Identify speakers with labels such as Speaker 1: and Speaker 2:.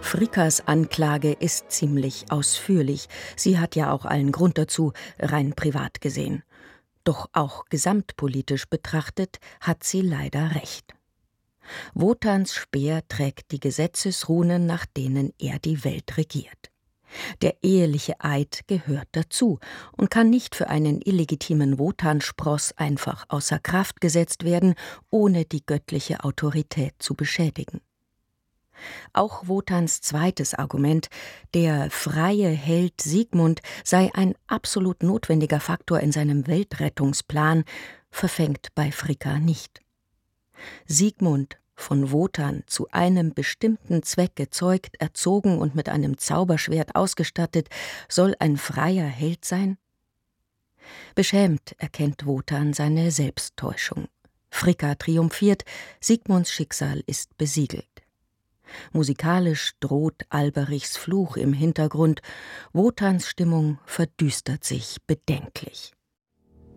Speaker 1: Frickas Anklage ist ziemlich ausführlich. Sie hat ja auch allen Grund dazu, rein privat gesehen. Doch auch gesamtpolitisch betrachtet hat sie leider recht. Wotans Speer trägt die Gesetzesrunen, nach denen er die Welt regiert. Der eheliche Eid gehört dazu und kann nicht für einen illegitimen Wotanspross einfach außer Kraft gesetzt werden, ohne die göttliche Autorität zu beschädigen. Auch Wotans zweites Argument, der freie Held Siegmund sei ein absolut notwendiger Faktor in seinem Weltrettungsplan, verfängt bei Fricka nicht. Siegmund, von Wotan zu einem bestimmten Zweck gezeugt, erzogen und mit einem Zauberschwert ausgestattet, soll ein freier Held sein? Beschämt erkennt Wotan seine Selbsttäuschung. Fricka triumphiert, Siegmunds Schicksal ist besiegelt. Musikalisch droht Alberichs Fluch im Hintergrund, Wotans Stimmung verdüstert sich bedenklich.